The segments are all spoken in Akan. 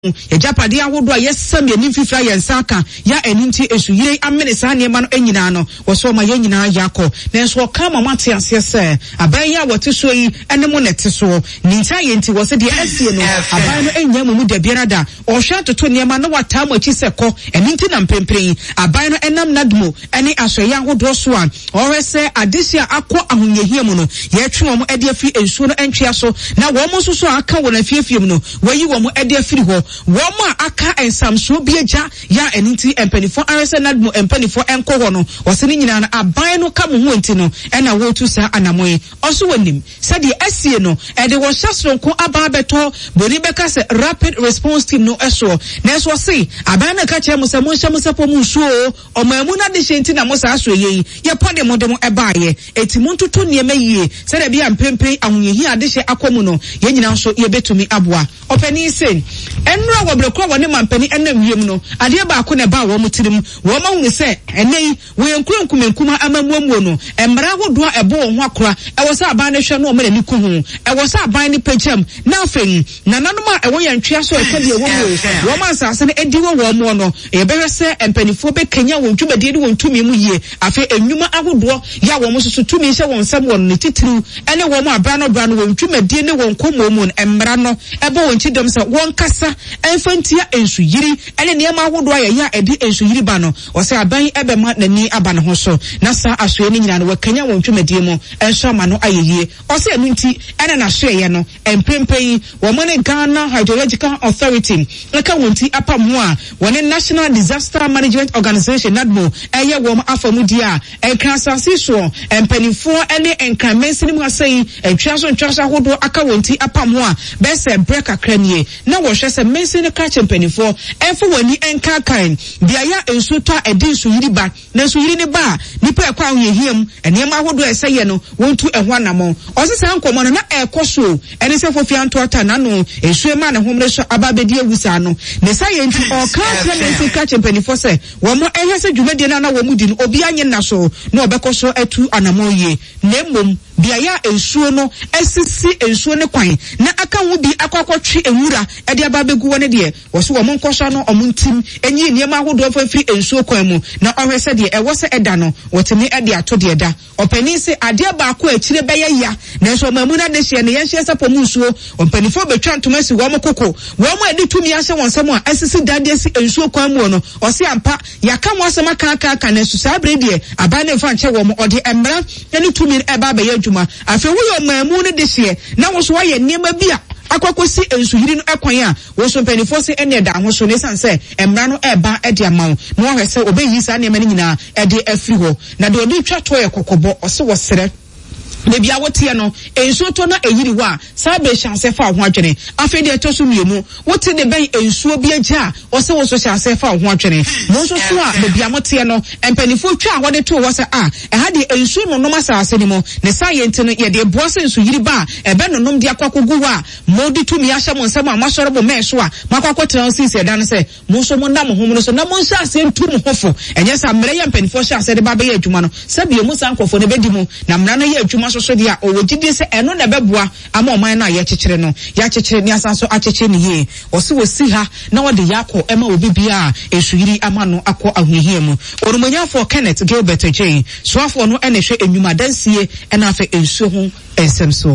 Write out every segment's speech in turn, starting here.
Japade ahodo a yesam ye nimfifra ye nsaka ya eninti esuyire amene sa niema no enyina no woso ma ye nyina yakọ nenso ka ma mate ase se aban ya wote so yi ene mo nete so ninta ye nti wose de asie no aban no enya mu da biara da ohwa toto niema no wata mo chi se ko eninti na mpempren aban no enam nadmo ene asoya ahodo so an ohwese adesia akọ ahonyehie mu no ye twe wo mo ade afi ensuo no entwea so na wo mo so aka wo na fiefie mu no wayi wo mo ade afiri ho Woma aka ensamso bieja ya eninti empenifo arese nadmo empenifo enko ho no osene nyina na aban no ka mo ho enti no ena wotu sa anamoyi oso wanim sade asie no ede wo hyasronko aba beto boni beka se rapid response team no eso na eso se aban na ka che mo se mo hye mo se po mu nsuo o mamu na de hyenti na mo sa aso yeyi ye pode mo de mo ebaaye eti mo ntoto niema yie sade bia mpempen ahonyehi ade hye akomu no ye nyina nso ye betumi aboa opani sen enra wobrekwa wone mampani enam wiem no ade ba ko ne ba wo mutirim wo ma hu se enei wo yenkunkumenkuma amamuamuo no emmara hodo a ebo ho akora ewo sa aban ne hwe no o mena ni ku hu ewo sa aban ne pagam na afei nananom a ewo yantwea so ekade wo ma asase ne edi wo mo no e behwe se empanifo be kenya wo ntwumade de wo ntumi mu yie afei enwuma ahodo ya wo mo soso tumi hye won sam won ne titiru ene wo mo abra no wo ntwumade ne won komo mu emmara no ebo won chidom se won kasa enfantia ensu yiri ene niema ahodo ya edi ensu yiri ba no o se aban ebema nani aba ne ho so na sa asoe ni nyina no wakanya won twumade mu enso ama no ayeye o se enu nti ene na soe no empempen wo mo ne Ghana Hydrological Authority eka wonti apam ho a wone National Disaster Management Organization NADMO eye wo mo afamudi a enka asase so empanifo ene enka mensini mu asai entwaso ahodo aka wonti apam ho a be se break akranie na wo hwe se mensini ka chempanifo enfo wani enka kan bia ya ensu to edi so yiri ba na so yiri ne ba nipa ekwa ahohiem enema ahodo eseye no wontu eho anamo osesa nkomo no na ekoso ene se fofia nto ata na no esue ma ne homre so ababedi ewusa no ne saye nti o ka mensini ka chempanifo se wo mo ehwe se dwumade na wo mu di no obi anye na so na obekoso atu anamo ye nemmom bia ya ensuo no esisi ensuo ne kwan na aka wo bi akwakotwe ewura ede ababegu wone de wo so wo monkoso no omuntim enyi niema ahodo fafiri ensuo kwan mu na ohwese de ewo se eda no wotemi ede ato de eda opani se ade ba ko akire beye ya na so mamu na de hye ne yenhye sapo mu nsuo ompanifo betwa ntoma si wo mokoko wo mo ede tumi ahye wonsam a esisi dade si ensuo kwan mu no o se ampa yaka mo asema kan na susa brede aba na fa nche wo mo ode emra ene tumi eba be adwuma afi wo yo mamu ne de hye na wo so waye niema bia akwakosi ensuhiri no ekwan a wo so mpanifo se ene da ho so ne sanse emra no eba ede amawo na wo hwese obeyi sa ne mani nyina ede afiri ho na de odi twa to ekokobo ose wo sere bebia wote no ensuo to na eyiri wa sa be chance fa ho adwene afi de to so miemu wote de ben ensuo bi agya o se wo so chance fa ho adwene mo so so a bebia mote no empanifo twa ho de to wo se e ha de ensuo no nom asase ni mo ne science no ye de boa se ensu yiri ba ebe no nom de akwakogu wa mo di tumi ahye mo nsem a masoro bo me so a makwakotra si se dan se mo so mo na mo ho no so na mo nsa ase ntu mo hofo enye sa mre ye empanifo chance de ba be ye adwuma no sabi mu sankofo ne bedi mu na mra no ye adwuma so dia owogide se eno na beboa ama oman na ye kyekyere no ya kyekyere ni asanso akyekyere ni ye osi wosi ha na wode yakọ ema obi bia esuyiri ama no akọ ahwehiem orumanyafo Kenneth Gilbert J soafo no enehwe enwuma dansie ena afa ensuo ho ensemso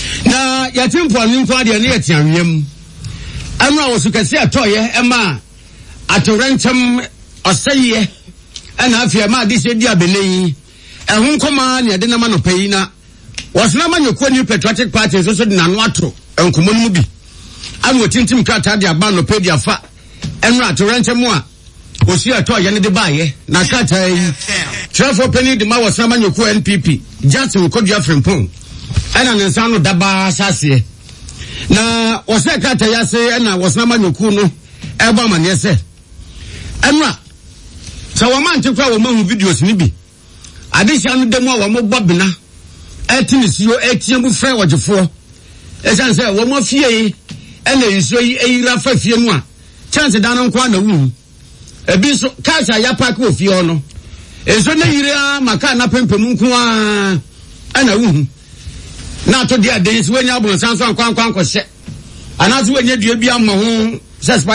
na yatimpo nimfo ade ne yetianwem amra wosukase atoye ema atorentem osaye ena afia ma dise dia beleyi ehun koma ne de na ma no payi na wasna ma nyoko ni Patriotic Party so de nanu atro enkomo no bi anu tintim krata de aba no pedi afa enra atorentem a osi atoye ne de baaye na krata yi trafo penny de ma wasna ma nyoko NPP Justin Kodua Frimpong ana ne nsa no daba sase na wose krata ya se ana wasna ma nyoko no eba ma ne se enra so man tikwa wo mahu videos ni bi adesha no demo a wo mo bobina etinisio etiamu frɛ wojefo esan sɛ wo mo fie ene nsuo yi eyira fa fie no a chance dan no kwa na wu ebi so kacha ya park wo fie no enso na yira maka na pempem nko a ana wu na to dia den so wanya abonsan so ankwankwa nkɔhye anaso wanya dua bi amma ho sɛ